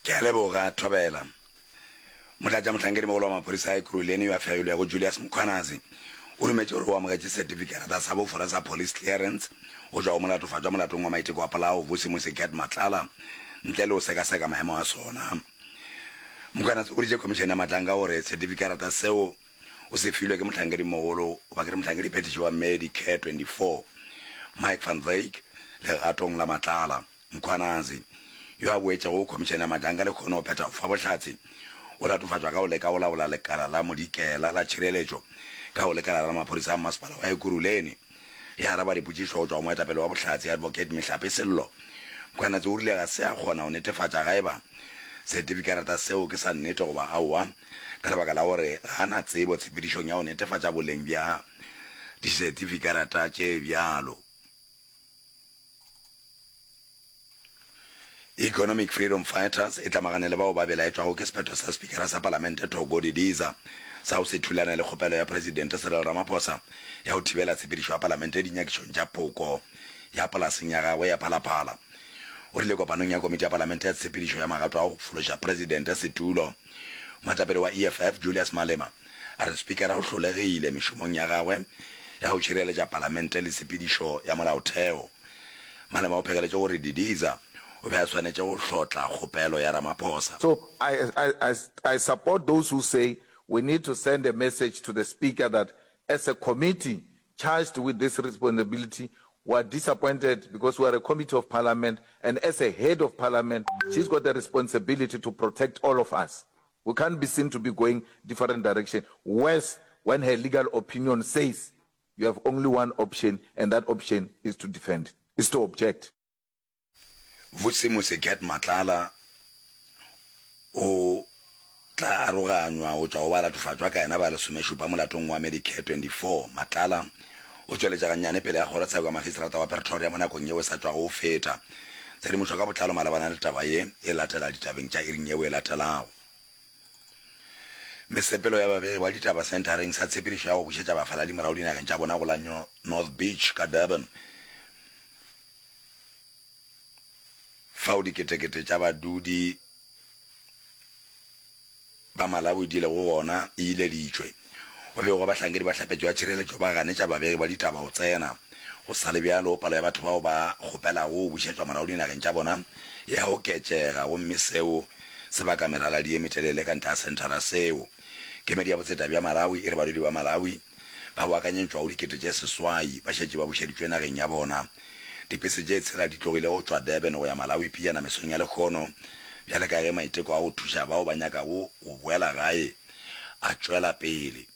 ke a leboga Thobela motlatsa motlhankedi mogolo wa maphodisa a Ekurhuleni yo a fegilwe ya go Julius Mkhwanazi o rumetse gore o amogetse certificate sa bofora sa police clearance go tswa go molatofatsa molatong wa maiteko a polao Vusimusi Gert Matlala ntle le o sekaseka maemo a sona. Mkhwanazi o ritse commission ya matlanga gore certificate seo o se filwe ke motlhankedi mogolo o ba ke motlhankedi phetiši wa Medicare 24 Mike van Wyk le gatong la Matlala. Mkhwanazi yo a boetse go commission ya matlanga le khono pheta fa botlhatsi o latofatswa ka o leka o laola lekala la modikela la tshireletso ka o lekala la maphodisa a masepala wa Ekurhuleni ya araba dipotšišo go tswa mo etapele wa botlhatsi advocate Mehlape Sello. Mkhwanazi o rile ga se a kgona go netefatša gaeba certificate seo ke sa nnete goba aowa ka lebaka la gore ga na tsebo tshepedišong ya go netefatša boleng bja di-certificate tše bjalo. Economic Freedom Fighters e tlamagane le bao ba belaetšwago ke sephetho sa speakera sa palamente Thoko Didiza sa go se thulana le kgopelo ya presidente Cyril Ramaphosa ya go thibela tshepedišo ya palamente dinyakišong tša phoko ya polaseng ya gagwe ya Phalaphala. O rile kopanong ya komiti ya palamente ya tshepedišo ya magato a go fološa presidente setulo. Moetapele wa EFF Julius Malema a re speakera o hlolegile mešomong ya gagwe ya go tšhireletša palamente le tshepedišo ya molaotheo. Malema o phegeletše gore Didiza So I support those who say we need to send a message to the Speaker that as a committee charged with this responsibility, we are disappointed because we are a committee of parliament, and as a head of parliament, she's got the responsibility to protect all of us. We can't be seen to be going different direction. Worse, when her legal opinion says you have only one option, and that option is to defend, is to object. Vusimusi Gert Matlala o tla aroganywa o tswa go ba latofatswa ka ena ba lesomešupa molatong wa Medicare 24. Matlala o tsweletša gannyane pele ya kgorotsheko ya magistrata wa Pretoria mo nakong yeo e sa tswa go feta. Tshedimošo ka botlalo malebana le taba ye e latela ditabeng tša iring yeo e latelago. Mesepelo ya babegi wa ditaba centereng sa tshepedišo ya go bušetša bafaladi morago dinageng tša bona go la North Beach ka Durban. Fao diketekete tša badudi ba Malawi di le go gona e ile ditšwe go be go bahlankedi ba hlapetšwe ya tšhireletšo ba ganetša babegi ba ditaba go tsena go sa le bjalo palo ya batho bao ba kgopelago go bušetšwa morago dinageng tša bona ya go oketšega gomme seo se baka meraladi e metelele ka ntle ya centera seo. Kemedi ya botseta bja Malawi e re badudi ba Malawi ba boakanyetšwa go dikete tše seswai ba šetše ba bušeditšwe nageng ya bona. Dipese tše tshela di tlogile go tswa Durban go ya Malawi pejana mesong ya lekgono bjale ka ge maiteko a go thuša bao ba nyakago go boela gae a tšwela pele.